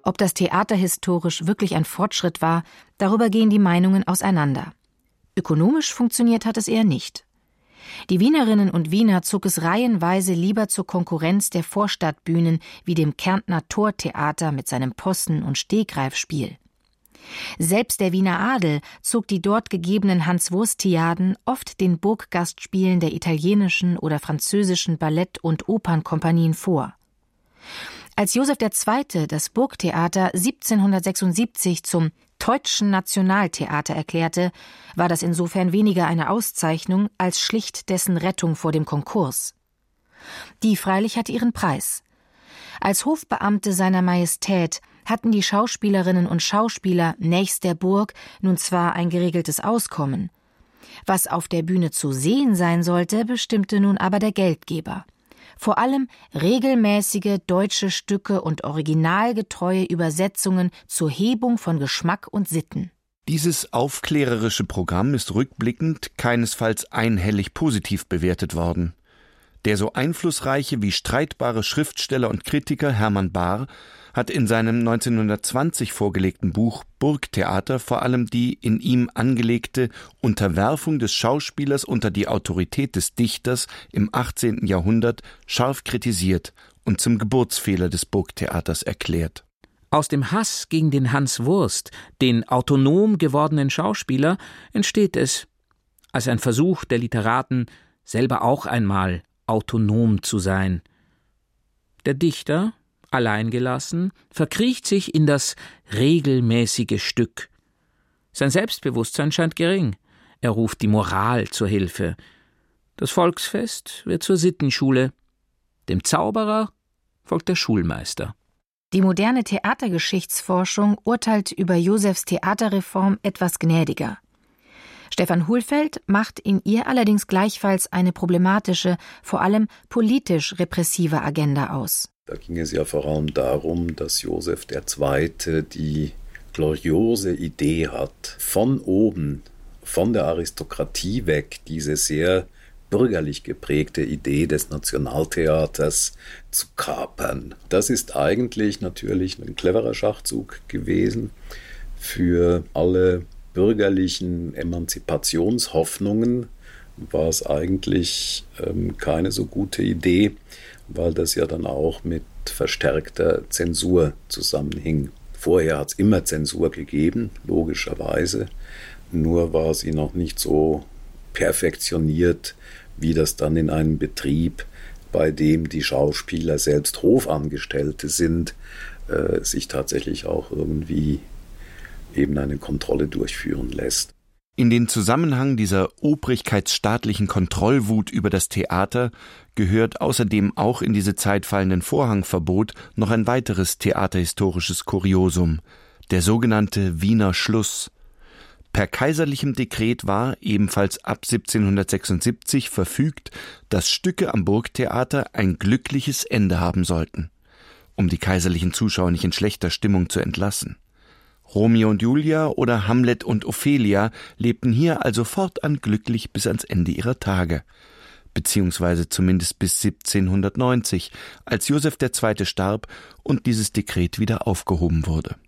Ob das Theater historisch wirklich ein Fortschritt war, darüber gehen die Meinungen auseinander. Ökonomisch funktioniert hat es eher nicht. Die Wienerinnen und Wiener zog es reihenweise lieber zur Konkurrenz der Vorstadtbühnen wie dem Kärntner Tortheater mit seinem Possen- und Stegreifspiel. Selbst der Wiener Adel zog die dort gegebenen Hanswurstiaden oft den Burggastspielen der italienischen oder französischen Ballett- und Opernkompanien vor. Als Joseph II. Das Burgtheater 1776 zum Teutschen Nationaltheater erklärte, war das insofern weniger eine Auszeichnung als schlicht dessen Rettung vor dem Konkurs. Die freilich hatte ihren Preis. Als Hofbeamte seiner Majestät hatten die Schauspielerinnen und Schauspieler nächst der Burg nun zwar ein geregeltes Auskommen. Was auf der Bühne zu sehen sein sollte, bestimmte nun aber der Geldgeber. Vor allem regelmäßige deutsche Stücke und originalgetreue Übersetzungen zur Hebung von Geschmack und Sitten. Dieses aufklärerische Programm ist rückblickend keinesfalls einhellig positiv bewertet worden. Der so einflussreiche wie streitbare Schriftsteller und Kritiker Hermann Bahr hat in seinem 1920 vorgelegten Buch Burgtheater vor allem die in ihm angelegte Unterwerfung des Schauspielers unter die Autorität des Dichters im 18. Jahrhundert scharf kritisiert und zum Geburtsfehler des Burgtheaters erklärt. Aus dem Hass gegen den Hanswurst, den autonom gewordenen Schauspieler, entsteht es, als ein Versuch der Literaten, selber auch einmal autonom zu sein. Der Dichter, alleingelassen, verkriecht sich in das regelmäßige Stück. Sein Selbstbewusstsein scheint gering. Er ruft die Moral zur Hilfe. Das Volksfest wird zur Sittenschule. Dem Zauberer folgt der Schulmeister. Die moderne Theatergeschichtsforschung urteilt über Josephs Theaterreform etwas gnädiger. Stefan Hulfeld macht in ihr allerdings gleichfalls eine problematische, vor allem politisch repressive Agenda aus. Da ging es ja vor allem darum, dass Joseph II. Die gloriose Idee hat, von oben, von der Aristokratie weg, diese sehr bürgerlich geprägte Idee des Nationaltheaters zu kapern. Das ist eigentlich natürlich ein cleverer Schachzug gewesen für alle bürgerlichen Emanzipationshoffnungen, war es eigentlich keine so gute Idee, weil das ja dann auch mit verstärkter Zensur zusammenhing. Vorher hat es immer Zensur gegeben, logischerweise, nur war sie noch nicht so perfektioniert, wie das dann in einem Betrieb, bei dem die Schauspieler selbst Hofangestellte sind, sich tatsächlich auch irgendwie eben eine Kontrolle durchführen lässt. In den Zusammenhang dieser obrigkeitsstaatlichen Kontrollwut über das Theater gehört außerdem auch in diese Zeit fallenden Vorhangverbot noch ein weiteres theaterhistorisches Kuriosum, der sogenannte Wiener Schluss. Per kaiserlichem Dekret war, ebenfalls ab 1776, verfügt, dass Stücke am Burgtheater ein glückliches Ende haben sollten, um die kaiserlichen Zuschauer nicht in schlechter Stimmung zu entlassen. Romeo und Julia oder Hamlet und Ophelia lebten hier also fortan glücklich bis ans Ende ihrer Tage, beziehungsweise zumindest bis 1790, als Joseph II. Starb und dieses Dekret wieder aufgehoben wurde.